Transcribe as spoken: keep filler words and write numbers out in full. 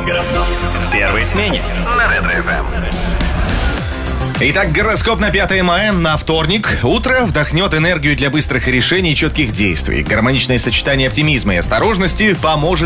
Гороскоп в первой смене на Ретро-ФМ. Итак, гороскоп на пятое мая, на вторник. Утро вдохнет энергию для быстрых решений и четких действий. Гармоничное сочетание оптимизма и осторожности поможет